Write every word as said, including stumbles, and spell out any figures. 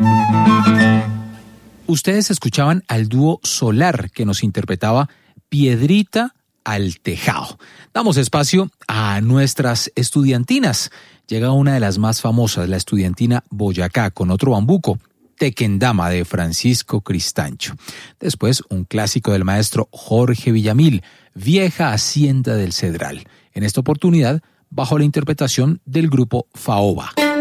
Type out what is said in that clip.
Ustedes escuchaban al dúo Solar, que nos interpretaba Piedrita al Tejado. Damos espacio a nuestras estudiantinas. Llega una de las más famosas, la estudiantina Boyacá, con otro bambuco, Tequendama, de Francisco Cristancho. Después, un clásico del maestro Jorge Villamil, Vieja Hacienda del Cedral. En esta oportunidad, bajo la interpretación del grupo Faoba.